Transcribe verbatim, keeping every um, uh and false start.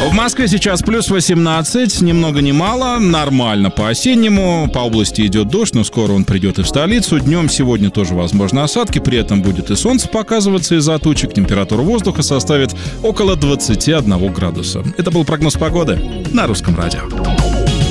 В Москве сейчас плюс восемнадцать, ни много ни мало, нормально по-осеннему. По области идет дождь, но скоро он придет и в столицу. Днем сегодня тоже возможны осадки, при этом будет и солнце показываться из-за тучек. Температура воздуха составит около двадцать один градуса. Это был прогноз погоды на Русском радио.